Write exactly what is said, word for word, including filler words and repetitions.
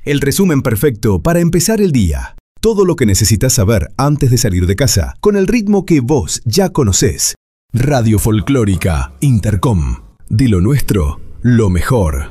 El resumen perfecto para empezar el día. Todo lo que necesitas saber antes de salir de casa, con el ritmo que vos ya conocés. Radio Folclórica Intercom. De lo nuestro, lo mejor.